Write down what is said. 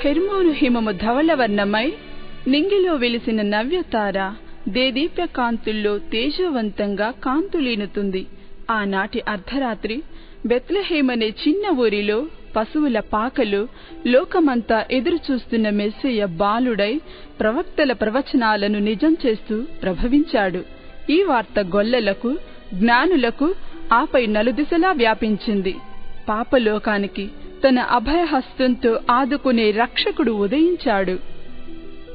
హెర్మోను హిమము ధవళవర్ణమై నింగిలో వెలిసిన నవ్యతార దేదీప్య కాంతుల్లో తేజవంతంగా కాంతులీనుతుంది. ఆనాటి అర్ధరాత్రి బెత్లెహేమనే చిన్న ఊరిలో పశువుల పాకలు లోకమంతా ఎదురుచూస్తున్న మెస్సీయ బాలుడై ప్రవక్తల ప్రవచనాలను నిజం చేస్తూ ప్రభవించాడు. ఈ వార్త గొల్లలకు, జ్ఞానులకు, ఆపై నలుదిశలా వ్యాపించింది. పాపలోకానికి తన అభయహస్తంతో ఆదుకునే రక్షకుడు ఉదయించాడు.